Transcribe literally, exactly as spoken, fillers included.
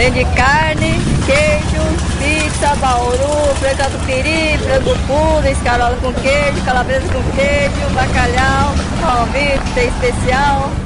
Vende carne, queijo, pizza, bauru, frango catupiry, frango puro, escarola com queijo, calabresa com queijo, bacalhau, palmito, tem especial.